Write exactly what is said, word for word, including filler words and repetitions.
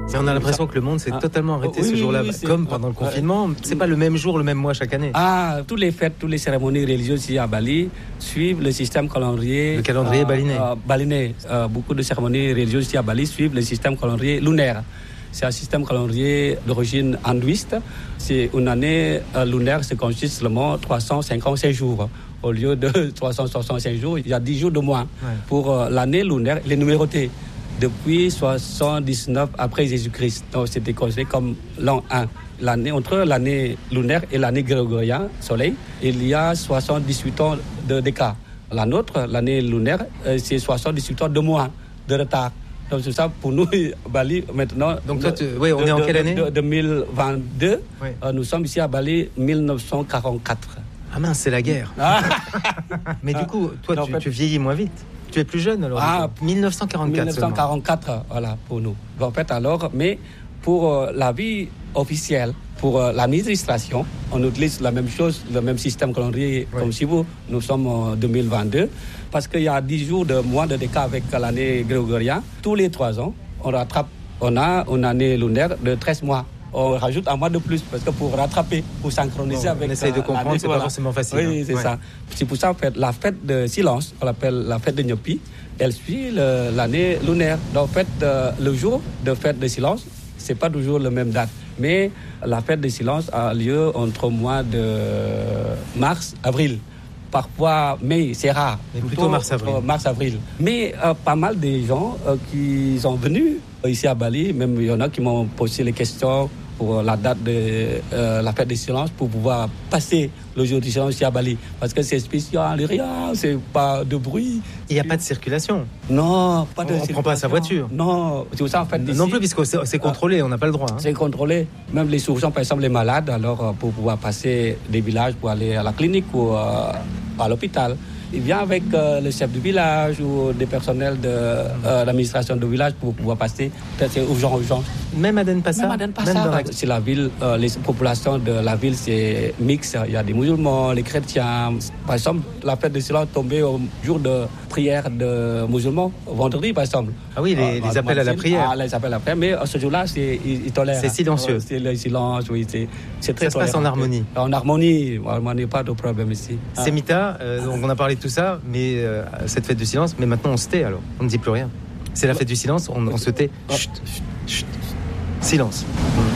Mais on a l'impression que le monde s'est ah. totalement arrêté oui, ce jour-là, oui, oui, comme pendant le confinement. C'est pas le même jour, le même mois chaque année. Ah, toutes les fêtes, toutes les cérémonies religieuses ici à Bali suivent le système calendrier. Le calendrier euh, balinais. Euh, balinais. Euh, beaucoup de cérémonies religieuses ici à Bali suivent le système calendrier lunaire. C'est un système calendrier d'origine hindouiste. C'est une année euh, lunaire, c'est consiste seulement trois cent cinquante-cinq jours. Au lieu de trois cent soixante-cinq jours, il y a dix jours de moins. Ouais. Pour euh, l'année lunaire, il est numéroté. Depuis soixante-dix-neuf après Jésus-Christ. Donc c'était considéré comme l'an un. L'année, entre l'année lunaire et l'année grégorienne, soleil, il y a soixante-dix-huit ans de d'écart. La nôtre, l'année lunaire, euh, c'est soixante-dix-huit ans de moins de retard. Donc c'est ça pour nous, Bali, maintenant. Donc toi, tu, oui, on de, est en quelle année de, de, deux mille vingt-deux, oui. euh, nous sommes ici à Bali, dix-neuf cent quarante-quatre. Ah mince, c'est la guerre. Ah. Mais du coup, toi, non, tu, fait... tu vieillis moins vite. Tu es plus jeune alors. Ah, dix-neuf cent quarante-quatre. dix-neuf cent quarante-quatre, seulement. Voilà, pour nous. En fait, alors, mais pour euh, la vie officielle, pour euh, l'administration, on utilise la même chose, le même système calendrier oui. comme si vous. Nous sommes en deux mille vingt-deux, parce qu'il y a dix jours de moins de décart avec l'année grégorienne. Tous les trois ans, on rattrape, on a une année lunaire de treize mois. On rajoute un mois de plus, parce que pour rattraper, pour synchroniser bon, avec... On essaye de comprendre, c'est voilà. Pas forcément facile. Oui, c'est ouais. ça. C'est pour ça, en fait, la fête de silence, on l'appelle la fête de Nyopi, elle suit le, l'année lunaire. Donc, en fait, euh, le jour de fête de silence, c'est pas toujours la même date. Mais la fête de silence a lieu entre mois de mars, avril. Parfois, mai, c'est rare. Mais plutôt, plutôt mars-avril. Euh, mars-avril. Mais euh, pas mal de gens euh, qui sont venus ici à Bali, même il y en a qui m'ont posé les questions pour la date de euh, la fête du silence, pour pouvoir passer le jour du silence ici à Bali. Parce que c'est spécial, rien, c'est pas de bruit. Il n'y a pas de circulation. Non, pas de on circulation. On ne prend pas sa voiture. Non, c'est pour ça en fait. Non plus, puisque c'est, c'est contrôlé, on n'a pas le droit. Hein. C'est contrôlé. Même les sourds, par exemple, les malades, alors pour pouvoir passer des villages pour aller à la clinique ou euh, à l'hôpital. Il vient avec euh, le chef du village ou des personnels de euh, l'administration du village pour pouvoir passer. Peut-être c'est urgent, urgent. Même à Denpasar. Même à Denpasar. La... C'est la ville, euh, les populations de la ville, c'est mixte. Il y a des musulmans, les chrétiens. Par exemple, la fête de silence tombée au jour de prière de musulmans, vendredi par exemple. Ah oui, les, euh, les appels à la prière. Ah, les appels à la prière. Mais euh, ce jour-là, c'est, ils, ils tolèrent. C'est silencieux. Euh, c'est le silence, oui. C'est, c'est très Ça se passe en harmonie. En harmonie. On n'a pas de problème ici. C'est Mita, euh, donc on a parlé de tout ça, mais euh, cette fête du silence, mais maintenant on se tait alors. On ne dit plus rien. C'est la fête du silence, on, on se tait. Chut, chut, chut. Silence.